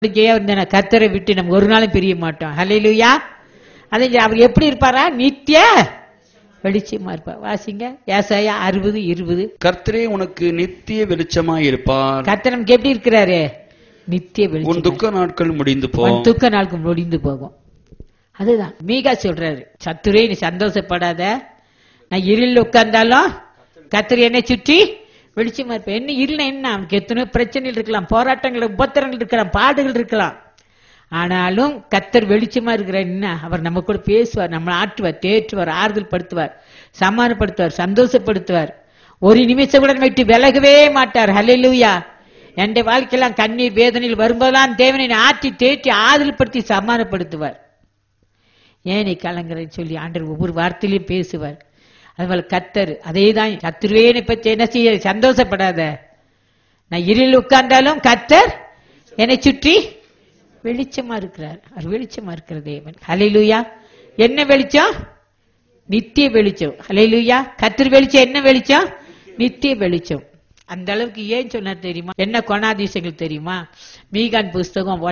கர்த்தரை விட்டு நம்ம ஒரு நாளும் பிரிய மாட்டோம். ஹல்லேலூயா. அதே அவர் எப்படி இருப்பாரா? நித்திய வெளிச்சமா இருப்பார். வாசிங்க ஏசாயா 60:20. கர்த்தரே உனக்கு நித்திய வெளிச்சமாய் இருப்பார். கர்த்தர் நமக்கு எப்படி இருக்கிறாரு? நித்திய வெளிச்சம். உன் துக்க நாட்கள் முடிந்து போகும். உன் துக்க நாட்கள் முடிந்து போகும். அதுதான் மீகா சொல்றாரு. சத்துரே நீ சந்தோஷப்படாத, நான் இருளில் உட்கார்ந்தாலும் கர்த்தர் என்னை சுற்றி வெளிச்சமா இருப்பேன். என்ன இருள் என்ன? அவனுக்கு எத்தனை பிரச்சனைகள் இருக்கலாம், போராட்டங்கள், உபத்திரங்கள் இருக்கலாம், பாடுகள் இருக்கலாம். ஆனாலும் கர்த்தர் வெளிச்சமா இருக்கிறார். என்ன அவர் நம்ம கூட பேசுவார், நம்மளை ஆற்றுவார், தேற்றுவார், ஆறுதல் படுத்துவார், சமாதானப்படுத்துவார், சந்தோஷப்படுத்துவார். ஒரு நிமிஷம் கூட விட்டு விலகவே மாட்டார். ஹல்லேலூயா. என் வாழ்க்கையெல்லாம் கண்ணீர் வேதனையில் வரும்போதெல்லாம் தேவனை ஆற்றி தேற்றி ஆறுதல் படுத்தி சமாதானப்படுத்துவார். ஏன் நீ கலங்குறன்னு சொல்லி ஆண்டவர் ஒவ்வொரு வார்த்தையிலையும் பேசுவார். அதுபோல கர்த்தர் அதே தான். கர்த்தருவேனை பற்றி என்ன செய்ய? சந்தோஷப்படாத, நான் இருளில் உட்கார்ந்தாலும் கர்த்தர் என்னை சுற்றி வெளிச்சமா இருக்கிறார். அவர் வெளிச்சமா இருக்கிற தேவன். ஹல்லேலூயா. என்ன வெளிச்சம்? நித்திய வெளிச்சம். ஹல்லேலூயா. கர்த்தர் வெளிச்சம். என்ன வெளிச்சம்? நித்திய வெளிச்சம். அந்த அளவுக்கு ஏன் சொன்னார் தெரியுமா? என்ன குணாதிசயங்கள் தெரியுமா? மீகான் புஸ்தகம்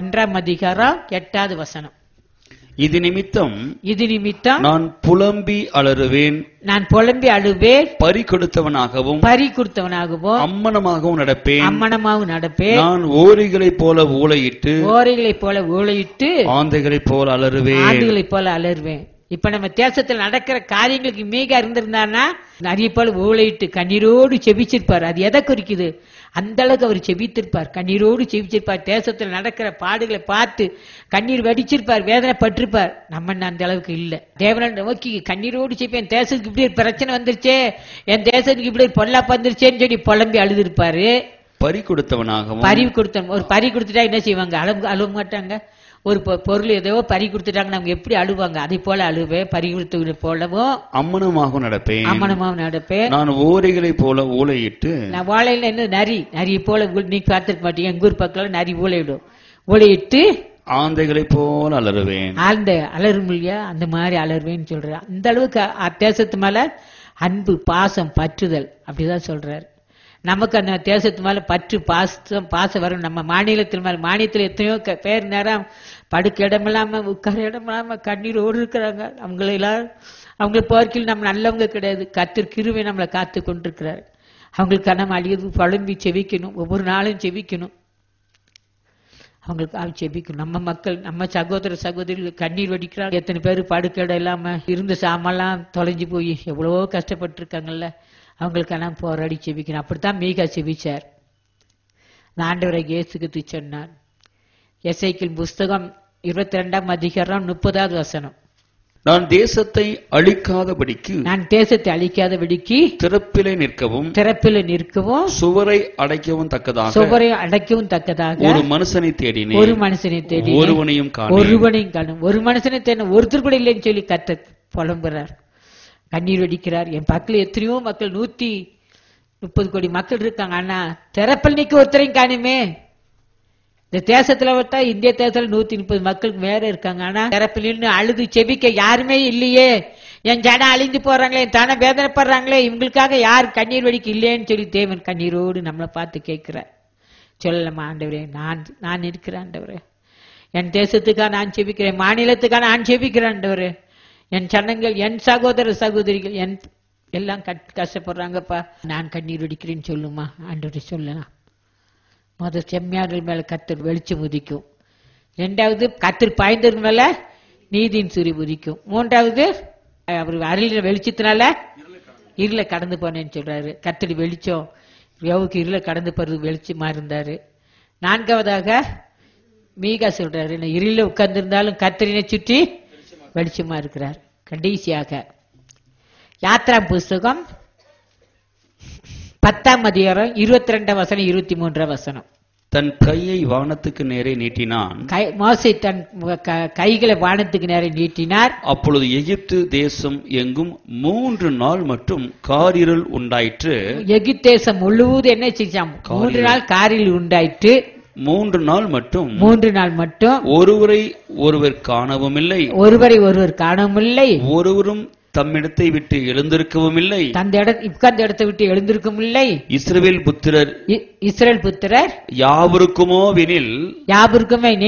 1:8 இது நிமித்தம் நான் புலம்பி அலறுவேன், நான் புலம்பி அழுவேன், பறி கொடுத்தவனாகவும் அம்மனமாகவும் நடப்பேன். நான் ஓரிகளைப் போல ஊளையிட்டு ஆந்தைகளைப் போல அலறுவேன். இப்ப நம்ம தேசத்தில் நடக்கிற காரியங்களுக்கு மீகா இருந்திருந்தான்னா நிறைய போல ஊழையிட்டு கண்ணீரோடு செபிச்சிருப்பார். அது எதை குறிக்குது? அந்த அளவுக்கு அவர் செபித்திருப்பார், கண்ணீரோடு செபிச்சிருப்பார். தேசத்தில் நடக்கிற பாடுகளை பார்த்து கண்ணீர் வடிச்சிருப்பார், வேதனைப்பட்டிருப்பார். நம்ம அந்த அளவுக்கு இல்ல. தேவனை நோக்கி கண்ணீரோடு செப்பேன், தேசத்துக்கு இப்படி ஒரு பிரச்சனை வந்துருச்சே, என் தேசத்துக்கு இப்படி ஒரு பொல்லாப்பு வந்துருச்சேன்னு சொல்லி புலம்பி அழுதுருப்பாரு. பறி கொடுத்தவனாகவும் ஒரு பறி கொடுத்துட்டா என்ன செய்வாங்க? அழுவ மாட்டாங்க. ஒரு பொருள் ஏதோ பறி கொடுத்துட்டாங்க, நம்ம எப்படி அழுவாங்க? அதை போல அழுவேன், பறி கொடுத்து போலவும் அம்மனமாக நடப்பேன். நான் ஓரைகளை போல ஊளையிட்டு, நான் வாழையில என்ன நரி போல நீ பார்த்திருக்க மாட்டீங்க, எங்க ஊர் பக்கம் நரி ஊளையிட்டு ஆந்தைகளை போல அலறுவேன். அலரும் இல்லையா? அந்த மாதிரி அலறுவேன்னு சொல்றாரு. அந்த அளவுக்கு தேசத்து மேல அன்பு, பாசம், பற்றுதல் அப்படிதான் சொல்றாரு. நமக்கு அந்த தேசத்து மேல பற்று, பாசம் வரும். நம்ம மாநிலத்தில் மேல, மாநிலத்தில் எத்தனையோ பேர் நேரம் படுக்க இடம் இல்லாம, உட்கார இடம் இல்லாம கண்ணீரோடு இருக்கிறாங்க. அவங்க போர்க்கில் நம்ம நல்லவங்க கிடையாது. கர்த்தர் கிருபை நம்மளை காத்து கொண்டிருக்கிறார். அவங்களுக்கு நம்ம அழியது பழும்பி செவிக்கணும், ஒவ்வொரு நாளும் செவிக்கணும், அவங்களுக்கு செபிக்கணும். நம்ம மக்கள், நம்ம சகோதர சகோதரிகள் கண்ணீர் வடிக்கிறாங்க. எத்தனை பேர் படுக்க இடம் இல்லாம இருந்த சாமெல்லாம் தொலைஞ்சு போய் எவ்வளவோ கஷ்டப்பட்டு இருக்காங்கல்ல, அவங்களுக்கெல்லாம் போராடி செபிக்கணும். அப்படித்தான் மீகா செபிச்சார். ஆண்டவரை இயேசு கிறிஸ்து சொன்னார். எசேக்கியேல் புஸ்தகம் 22:30. நான் தேசத்தை அழிக்காதபடிக்கு திறப்பிலே நிற்கவும் சுவரை அடைக்கவும் தக்கதாக ஒரு மனுஷனை தேடினேன், ஒருவனையும் காணும். ஒரு மனுஷனை தேடின, ஒருத்தர் கூட இல்லைன்னு சொல்லி கர்த்தர் புலம்புறார், கண்ணீர் வடிக்கிறார். என் பக்கத்துல எத்தனையோ மக்கள், 130 கோடி மக்கள் இருக்காங்க. ஆனா திறப்பில் நிக்க ஒருத்தரையும் காணுமே. இந்த தேசத்துல பார்த்தா, இந்திய தேசத்துல 130 மக்களுக்கு மேல இருக்காங்க. ஆனா திறப்பில் நின்று அழுது செபிக்க யாருமே இல்லையே. என் ஜனம் அழிந்து போறாங்களே, என் தானே வேதனைப்படுறாங்களே, இவங்களுக்காக யார் கண்ணீர் வடிக்க இல்லையேன்னு சொல்லி தேவன் கண்ணீரோடு நம்மளை பார்த்து கேட்கிறார். சொல்லலாமா? ஆண்டவரே, நான் இருக்கிறேன் ஆண்டவரே, என் தேசத்துக்காக நான் செபிக்கிறேன், மாநிலத்துக்காக நான் செபிக்கிறேன் ஆண்டவரே, என் சனங்கள், என் சகோதர சகோதரிகள் எல்லாம் கஷ்டப்படுறாங்கப்பா, நான் கண்ணீர் வடிக்கிறேன்னு சொல்லுமா ஆண்டவரே? சொல்லலாம். முதல் செம்மையாளர் மேல கர்த்தர் வெளிச்சம் உதிக்கும். 2வது கர்த்தர் பாய்ந்தவர் மேல நீதியின் சூரிய உதிக்கும். 3வது அவர் அருளின வெளிச்சத்தினால இருளை கடந்து போனேன்னு சொல்றாரு. கர்த்தர் வெளிச்சம் யோவுக்கு இருளை கடந்து போறது வெளிச்சமா இருந்தாரு. 4வதாக மீகா சொல்றாரு, இருள உட்கார்ந்து இருந்தாலும் கர்த்தரினை சுற்றி வெளிச்சமா இருக்கிறார். கடைசியாக யாத்ரா புஸ்தகம் 10:22-23. தன் கையை வானத்துக்கு நேரே நீட்டினான். மோசே தன் கைகளை வானத்துக்கு நேரே நீட்டினார். அப்பொழுது எகிப்து தேசம் எங்கும் 3 நாள் மட்டும் காரிருள் உண்டாயிற்று. எகிப்து தேசம் முழுவதும் என்ன செஞ்சான்? 3 நாள் காரிருள் உண்டாயிற்று. 3 நாள் மட்டும் ஒருவரை ஒருவர் காணவும் இல்லை, ஒருவரும் தம்மிடத்தை விட்டு எழுந்திருக்கவும் இல்லை. உட்கார்ந்த இடத்தை விட்டு எழுந்திருக்கவும் இல்லை. இஸ்ரவேல் புத்திரர் இஸ்ரவேல் புத்திரர் யாவருக்குமோ வெனில் யாவருக்குமே